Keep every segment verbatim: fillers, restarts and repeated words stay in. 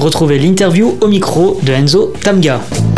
Retrouvez l'interview au micro de Enzo Tamga.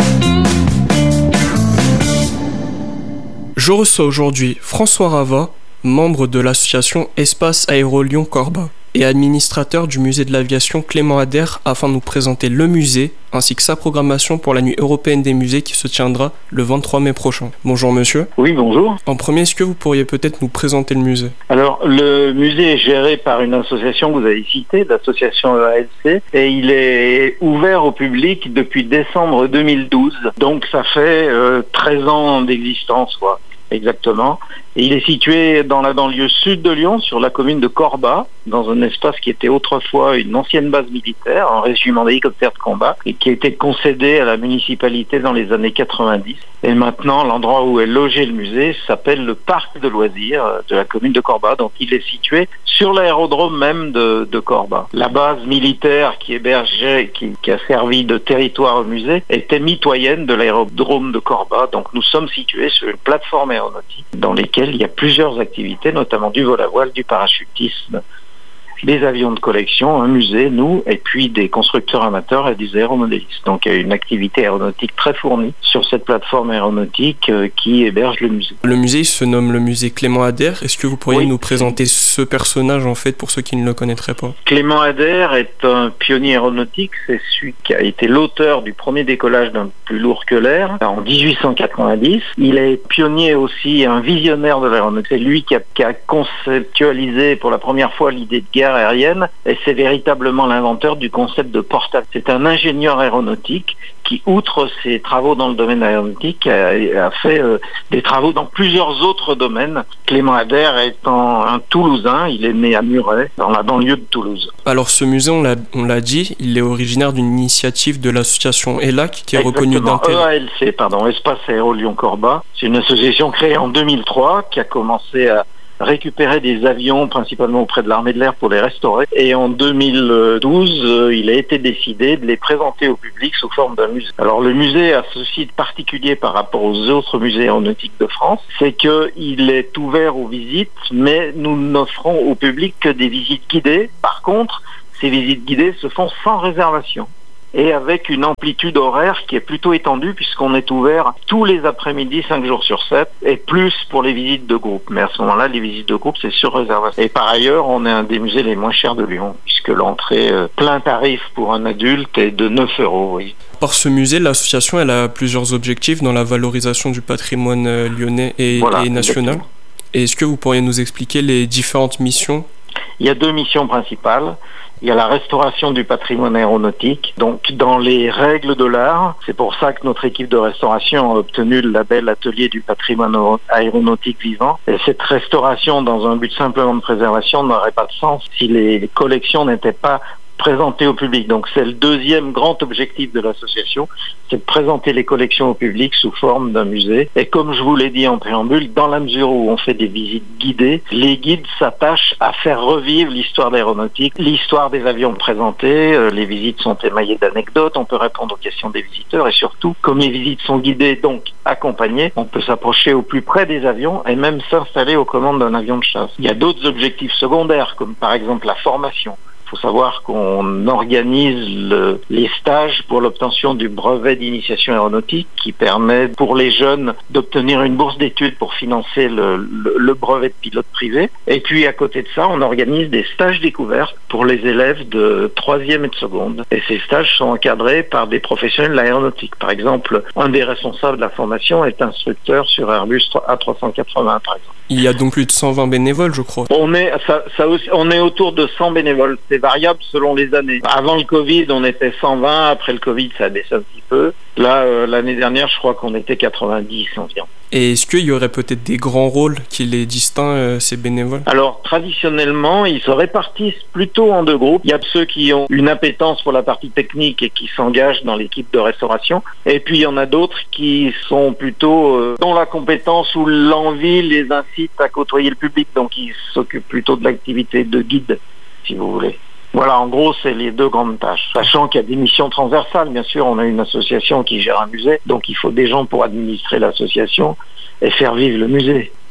Je reçois aujourd'hui François Rava, membre de l'association Espace Aéro Lyon Corba et administrateur du musée de l'aviation Clément Ader, afin de nous présenter le musée ainsi que sa programmation pour la nuit européenne des musées qui se tiendra le vingt-trois mai prochain. Bonjour monsieur. Oui, bonjour. En premier, est-ce que vous pourriez peut-être nous présenter le musée ? Alors, le musée est géré par une association que vous avez citée, l'association E A L C, et il est ouvert au public depuis décembre deux mille douze. Donc ça fait euh, treize ans d'existence, quoi, exactement. Et il est situé dans la banlieue sud de Lyon, sur la commune de Corba, dans un espace qui était autrefois une ancienne base militaire, un régiment d'hélicoptères de combat, et qui a été concédé à la municipalité dans les années quatre-vingt-dix. Et maintenant, l'endroit où est logé le musée s'appelle le parc de loisirs de la commune de Corba. Donc il est situé sur l'aérodrome même de, de Corba. La base militaire qui hébergeait, qui, qui a servi de territoire au musée, était mitoyenne de l'aérodrome de Corba. Donc nous sommes situés sur une plateforme aéronautique dans laquelle il y a plusieurs activités, notamment du vol à voile, du parachutisme, des avions de collection, un musée, nous, et puis des constructeurs amateurs et des aéromodélistes. Donc il y a une activité aéronautique très fournie sur cette plateforme aéronautique euh, qui héberge le musée. Le musée il se nomme le musée Clément Ader. Est-ce que vous pourriez oui. nous présenter ce personnage en fait pour ceux qui ne le connaîtraient pas ? Clément Ader est un pionnier aéronautique. C'est celui qui a été l'auteur du premier décollage d'un plus lourd que l'air en dix-huit cent quatre-vingt-dix. Il est pionnier aussi, un visionnaire de l'aéronautique. C'est lui qui a, qui a conceptualisé pour la première fois l'idée de guerre aérienne, et c'est véritablement l'inventeur du concept de porte-avions. C'est un ingénieur aéronautique qui, outre ses travaux dans le domaine aéronautique, a, a fait euh, des travaux dans plusieurs autres domaines. Clément Ader étant un Toulousain, il est né à Muret, dans la banlieue de Toulouse. Alors ce musée, on l'a, on l'a dit, il est originaire d'une initiative de l'association E L A C qui est reconnue d'intérêt. E A L C, pardon, Espace Aéro Lyon Corba. C'est une association créée en deux mille trois qui a commencé à récupérer des avions principalement auprès de l'armée de l'air pour les restaurer, et en deux mille douze euh, il a été décidé de les présenter au public sous forme d'un musée. Alors le musée a ceci de particulier par rapport aux autres musées aéronautiques de France, c'est qu'il est ouvert aux visites, mais nous n'offrons au public que des visites guidées. Par contre, ces visites guidées se font sans réservation et avec une amplitude horaire qui est plutôt étendue, puisqu'on est ouvert tous les après-midi, cinq jours sur sept, et plus pour les visites de groupe. Mais à ce moment-là, les visites de groupe, c'est sur réservation. Et par ailleurs, on est un des musées les moins chers de Lyon, puisque l'entrée euh, plein tarif pour un adulte est de neuf euros. Oui. Par ce musée, l'association elle a plusieurs objectifs dans la valorisation du patrimoine euh, lyonnais et, voilà, et national. Exactement. Et est-ce que vous pourriez nous expliquer les différentes missions ? Il y a deux missions principales. Il y a la restauration du patrimoine aéronautique, donc dans les règles de l'art. C'est pour ça que notre équipe de restauration a obtenu le label Atelier du patrimoine aéronautique vivant. Et cette restauration, dans un but simplement de préservation, n'aurait pas de sens si les collections n'étaient pas présentées au public. Donc c'est le deuxième grand objectif de l'association, c'est de présenter les collections au public sous forme d'un musée. Et comme je vous l'ai dit en préambule, dans la mesure où on fait des visites guidées, les guides s'attachent à faire revivre l'histoire de l'aéronautique, l'histoire des avions présentés. Euh, les visites sont émaillées d'anecdotes, on peut répondre aux questions des visiteurs, et surtout, comme les visites sont guidées, donc accompagnées, on peut s'approcher au plus près des avions et même s'installer aux commandes d'un avion de chasse. Il y a d'autres objectifs secondaires, comme par exemple la formation. Il faut savoir qu'on organise le, les stages pour l'obtention du brevet d'initiation aéronautique qui permet pour les jeunes d'obtenir une bourse d'études pour financer le, le, le brevet de pilote privé. Et puis à côté de ça, on organise des stages découvertes pour les élèves de troisième et de seconde. Et ces stages sont encadrés par des professionnels de l'aéronautique. Par exemple, un des responsables de la formation est instructeur sur Airbus A trois cent quatre-vingts, par exemple. Il y a donc plus de cent vingt bénévoles, je crois. On est, ça, ça aussi, on est autour de cent bénévoles. C'est variable selon les années. Avant le Covid, on était cent vingt. Après le Covid, ça a baissé un petit peu. Là, euh, l'année dernière, je crois qu'on était quatre-vingt-dix environ. Et est-ce qu'il y aurait peut-être des grands rôles qui les distinguent, euh, ces bénévoles ? Alors, traditionnellement, ils se répartissent plutôt en deux groupes. Il y a ceux qui ont une appétence pour la partie technique et qui s'engagent dans l'équipe de restauration. Et puis, il y en a d'autres qui sont plutôt euh, dont la compétence ou l'envie les incite à côtoyer le public. Donc, ils s'occupent plutôt de l'activité de guide, si vous voulez. Voilà, en gros, c'est les deux grandes tâches. Sachant qu'il y a des missions transversales, bien sûr, on a une association qui gère un musée, donc il faut des gens pour administrer l'association et faire vivre le musée.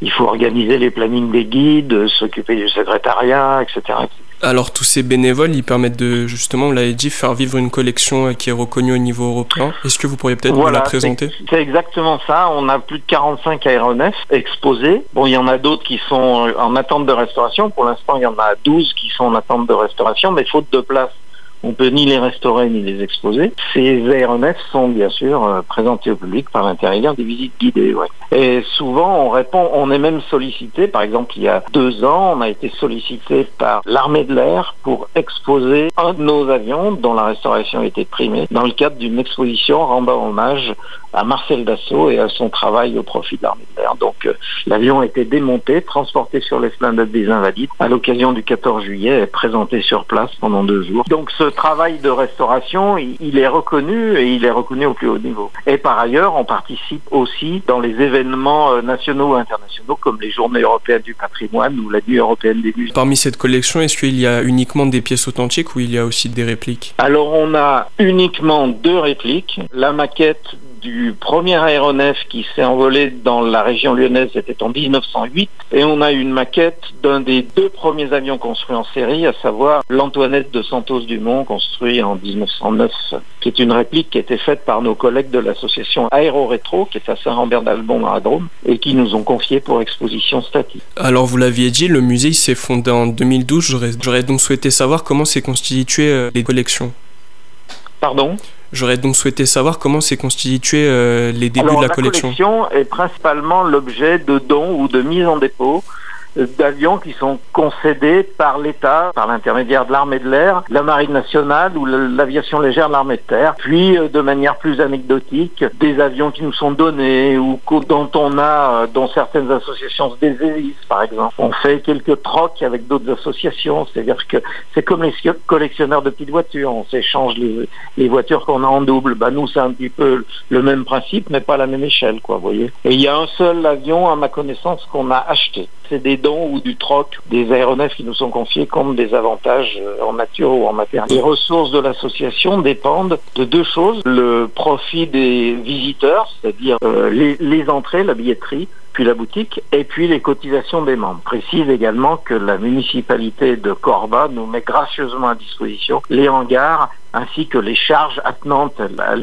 Il faut organiser les plannings des guides, s'occuper du secrétariat, et cetera. Alors tous ces bénévoles, ils permettent de, justement, vous l'avez dit, faire vivre une collection qui est reconnue au niveau européen. Est-ce que vous pourriez peut-être voilà, nous la présenter ? c'est, c'est exactement ça. On a plus de quarante-cinq aéronefs exposés. Bon, il y en a d'autres qui sont en attente de restauration. Pour l'instant, il y en a douze qui sont en attente de restauration, mais faute de place, on peut ni les restaurer ni les exposer. Ces aéronefs sont bien sûr euh, présentés au public par l'intermédiaire des visites guidées. Ouais. Et souvent, on répond, on est même sollicité. Par exemple, il y a deux ans, on a été sollicité par l'armée de l'air pour exposer un de nos avions dont la restauration était primée dans le cadre d'une exposition rendant hommage à Marcel Dassault et à son travail au profit de l'armée de l'air. Donc, euh, l'avion a été démonté, transporté sur l'esplanade des Invalides à l'occasion du quatorze juillet et présenté sur place pendant deux jours. Donc, ce travail de restauration, il est reconnu et il est reconnu au plus haut niveau. Et par ailleurs, on participe aussi dans les événements nationaux ou internationaux comme les Journées européennes du patrimoine ou la Nuit européenne des musées. Parmi cette collection, est-ce qu'il y a uniquement des pièces authentiques ou il y a aussi des répliques ? Alors, on a uniquement deux répliques. La maquette du premier aéronef qui s'est envolé dans la région lyonnaise, c'était en dix-neuf cent huit, et on a une maquette d'un des deux premiers avions construits en série, à savoir l'Antoinette de Santos-Dumont, construit en dix-neuf cent neuf, qui est une réplique qui a été faite par nos collègues de l'association Aéro-Rétro, qui est à Saint-Rambert-d'Albon dans la Drôme, et qui nous ont confié pour exposition statique. Alors vous l'aviez dit, le musée il s'est fondé en deux mille douze, j'aurais, j'aurais donc souhaité savoir comment s'est constitué euh, les collections. Pardon ? J'aurais donc souhaité savoir comment s'est constitué euh, les débuts Alors, de la, la collection. La collection est principalement l'objet de dons ou de mise en dépôt d'avions qui sont concédés par l'État, par l'intermédiaire de l'armée de l'air, la marine nationale ou l'aviation légère de l'armée de terre. Puis, de manière plus anecdotique, des avions qui nous sont donnés ou dont on a, dont certaines associations se désistent, par exemple. On fait quelques trocs avec d'autres associations, c'est-à-dire que c'est comme les collectionneurs de petites voitures, on s'échange les, les voitures qu'on a en double. Bah, nous, c'est un petit peu le même principe, mais pas à la même échelle, quoi, vous voyez. Et il y a un seul avion, à ma connaissance, qu'on a acheté. C'est des dons ou du troc des aéronefs qui nous sont confiés comme des avantages en nature ou en matériel. Les ressources de l'association dépendent de deux choses. Le profit des visiteurs, c'est-à-dire euh, les, les entrées, la billetterie, puis la boutique, et puis les cotisations des membres. Je précise également que la municipalité de Corba nous met gracieusement à disposition les hangars ainsi que les charges attenantes à